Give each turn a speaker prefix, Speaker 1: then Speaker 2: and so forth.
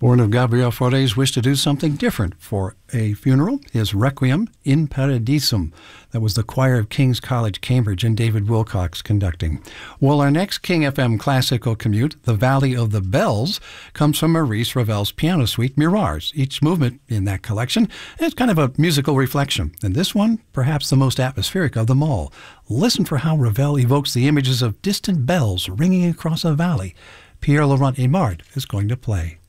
Speaker 1: Born of Gabriel Fauré's wish to do something different for a funeral, his Requiem in Paradisum. That was the choir of King's College, Cambridge, and David Wilcox conducting. Well, our next King FM classical commute, The Valley of the Bells, comes from Maurice Ravel's piano suite, Mirage. Each movement in that collection is kind of a musical reflection, and this one, perhaps the most atmospheric of them all. Listen for how Ravel evokes the images of distant bells ringing across a valley. Pierre Laurent Aimard is going to play.